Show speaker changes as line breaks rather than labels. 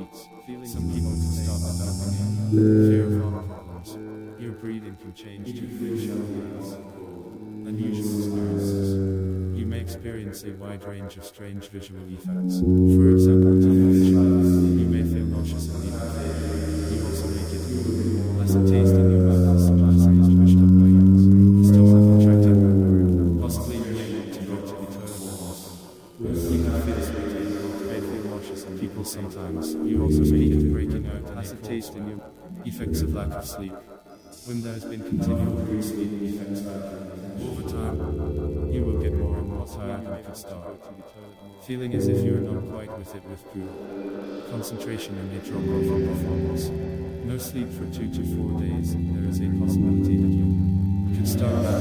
thoughts. Some people can start developing fear of heart problems. Your breathing can change due to shallow breaths. Unusual experiences. You may experience a wide range of strange visual effects. For example, tunnel vision. You may feel nauseous and even fear. You also may get pleasant taste in your mouth as sometimes is pushed up by you. Stomach contracting. Possibly you may want to go to the toilet. You can feel sweaty. You may feel nauseous and people sometimes. You also speak of breaking out and acid taste in your effects of lack of sleep. When there has been continual sleep effects, over time, you will get more and more tired and could start feeling as if you are not quite with it withdrew. Concentration may drop off in performance. No sleep for 2 to 4 days. There is a possibility that you could start